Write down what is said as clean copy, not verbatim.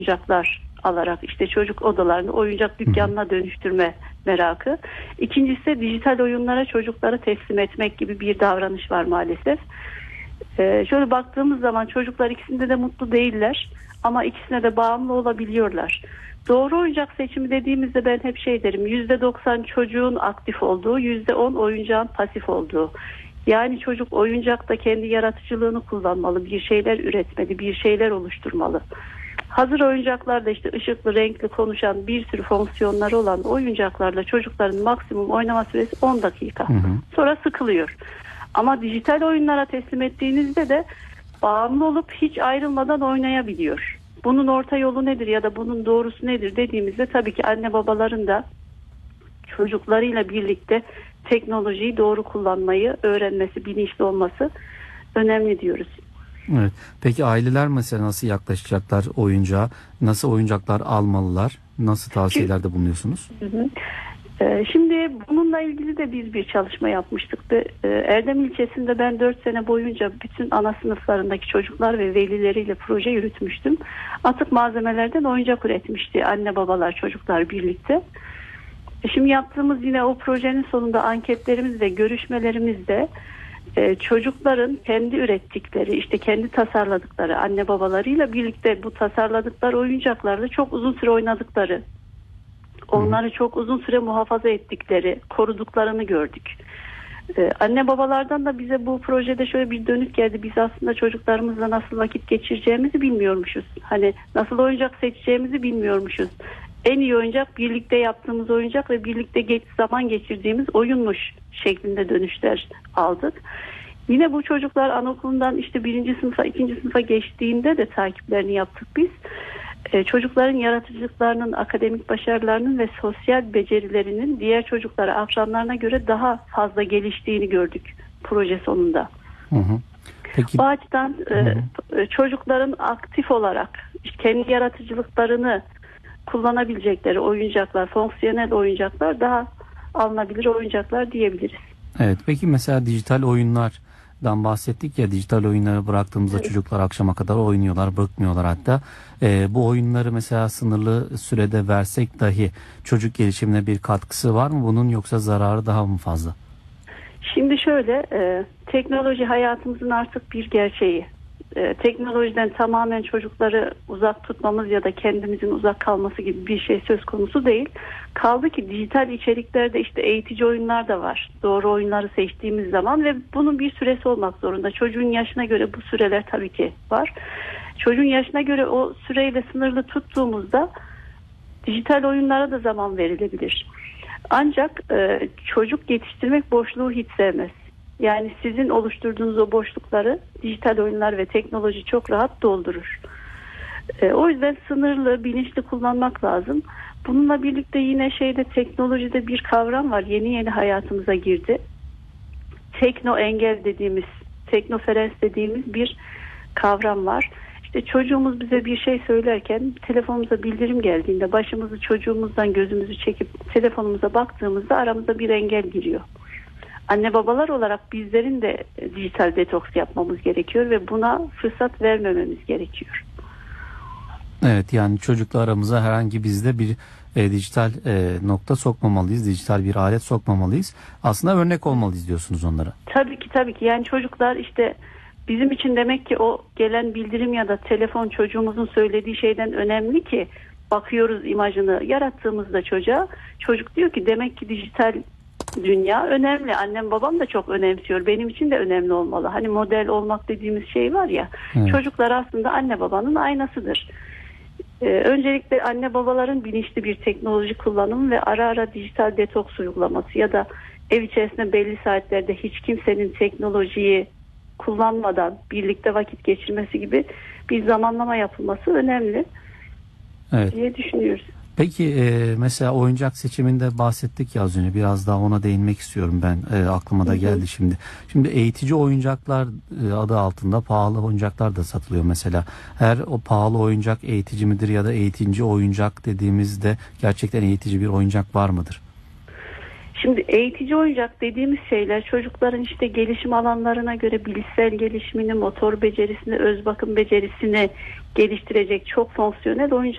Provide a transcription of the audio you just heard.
oyuncaklar alarak işte çocuk odalarını oyuncak dükkanına dönüştürme merakı. İkincisi dijital oyunlara çocukları teslim etmek gibi bir davranış var maalesef. Şöyle baktığımız zaman çocuklar ikisinde de mutlu değiller ama ikisine de bağımlı olabiliyorlar. Doğru oyuncak seçimi dediğimizde ben hep şey derim, %90 çocuğun aktif olduğu, %10 oyuncağın pasif olduğu. Yani çocuk oyuncakta kendi yaratıcılığını kullanmalı, bir şeyler üretmeli, bir şeyler oluşturmalı. Hazır oyuncaklarda işte ışıklı, renkli, konuşan bir sürü fonksiyonları olan oyuncaklarla çocukların maksimum oynama süresi 10 dakika. Sonra sıkılıyor. Ama dijital oyunlara teslim ettiğinizde de bağımlı olup hiç ayrılmadan oynayabiliyor. Bunun orta yolu nedir ya da bunun doğrusu nedir dediğimizde tabii ki anne babaların da çocuklarıyla birlikte teknolojiyi doğru kullanmayı öğrenmesi, bilinçli olması önemli diyoruz. Evet. Peki aileler mesela nasıl yaklaşacaklar oyuncağa? Nasıl oyuncaklar almalılar? Nasıl tavsiyelerde bulunuyorsunuz? Şimdi bununla ilgili de biz bir çalışma yapmıştık. Erdem ilçesinde ben 4 sene boyunca bütün ana sınıflarındaki çocuklar ve velileriyle proje yürütmüştüm. Atık malzemelerden oyuncak üretmişti anne babalar çocuklar birlikte. Şimdi yaptığımız yine o projenin sonunda anketlerimiz ve görüşmelerimizde çocukların kendi ürettikleri, işte kendi tasarladıkları anne babalarıyla birlikte bu tasarladıkları oyuncaklarla çok uzun süre oynadıkları, onları çok uzun süre muhafaza ettikleri, koruduklarını gördük. Anne babalardan da bize bu projede şöyle bir dönüt geldi. Biz aslında çocuklarımızla nasıl vakit geçireceğimizi bilmiyormuşuz. Hani nasıl oyuncak seçeceğimizi bilmiyormuşuz. En iyi oyuncak birlikte yaptığımız oyuncak ve birlikte zaman geçirdiğimiz oyunmuş şeklinde dönüşler aldık. Yine bu çocuklar anaokulundan işte 1. sınıfa, 2. sınıfa geçtiğinde de takiplerini yaptık biz. Çocukların yaratıcılıklarının, akademik başarılarının ve sosyal becerilerinin diğer çocuklara, akranlarına göre daha fazla geliştiğini gördük proje sonunda. Peki. Bu açıdan çocukların aktif olarak kendi yaratıcılıklarını kullanabilecekleri oyuncaklar, fonksiyonel oyuncaklar daha alınabilir oyuncaklar diyebiliriz. Evet. Peki mesela dijital oyunlardan bahsettik ya, dijital oyunları bıraktığımızda çocuklar akşama kadar oynuyorlar, bıkmıyorlar hatta. Bu oyunları mesela sınırlı sürede versek dahi çocuk gelişimine bir katkısı var mı bunun, yoksa zararı daha mı fazla? Şimdi şöyle, teknoloji hayatımızın artık bir gerçeği. Teknolojiden tamamen çocukları uzak tutmamız ya da kendimizin uzak kalması gibi bir şey söz konusu değil. Kaldı ki dijital içeriklerde işte eğitici oyunlar da var. Doğru oyunları seçtiğimiz zaman ve bunun bir süresi olmak zorunda. Çocuğun yaşına göre bu süreler tabii ki var. Çocuğun yaşına göre o süreyle sınırlı tuttuğumuzda dijital oyunlara da zaman verilebilir. Ancak çocuk yetiştirmek boşluğu hiç sevmez. Yani sizin oluşturduğunuz o boşlukları dijital oyunlar ve teknoloji çok rahat doldurur. O yüzden sınırlı, bilinçli kullanmak lazım. Bununla birlikte yine teknolojide bir kavram var. Yeni hayatımıza girdi. Tekno engel dediğimiz, teknoferens dediğimiz bir kavram var. İşte çocuğumuz bize bir şey söylerken telefonumuza bildirim geldiğinde başımızı çocuğumuzdan gözümüzü çekip telefonumuza baktığımızda aramıza bir engel giriyor. Anne babalar olarak bizlerin de dijital detoks yapmamız gerekiyor ve buna fırsat vermememiz gerekiyor. Evet, yani çocukla aramıza herhangi bizde bir dijital nokta sokmamalıyız, dijital bir alet sokmamalıyız. Aslında örnek olmalıyız diyorsunuz onlara. Tabii ki yani çocuklar işte bizim için demek ki o gelen bildirim ya da telefon çocuğumuzun söylediği şeyden önemli ki bakıyoruz imajını yarattığımızda çocuğa. Çocuk diyor ki demek ki dijital dünya önemli. Annem babam da çok önemsiyor. Benim için de önemli olmalı. Hani model olmak dediğimiz şey var ya. Evet. Çocuklar aslında anne babanın aynasıdır. Öncelikle anne babaların bilinçli bir teknoloji kullanımı ve ara ara dijital detoks uygulaması ya da ev içerisinde belli saatlerde hiç kimsenin teknolojiyi kullanmadan birlikte vakit geçirmesi gibi bir zamanlama yapılması önemli diye düşünüyoruz. Peki mesela oyuncak seçiminde bahsettik ya az önce, biraz daha ona değinmek istiyorum ben, aklıma da geldi şimdi. Şimdi eğitici oyuncaklar adı altında pahalı oyuncaklar da satılıyor mesela. Her o pahalı oyuncak eğitici midir ya da eğitici oyuncak dediğimizde gerçekten eğitici bir oyuncak var mıdır? Şimdi eğitici oyuncak dediğimiz şeyler çocukların işte gelişim alanlarına göre bilişsel gelişimini, motor becerisini, öz bakım becerisini geliştirecek çok fonksiyonel oyuncaklar